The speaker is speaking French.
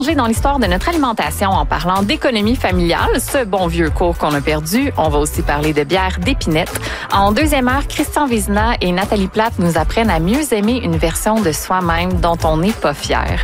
Dans l'histoire de notre alimentation en parlant d'économie familiale, ce bon vieux cours qu'on a perdu. On va aussi parler de bière d'épinette. En deuxième heure, Christian Vézina et Nathalie Plate nous apprennent à mieux aimer une version de soi-même dont on n'est pas fier.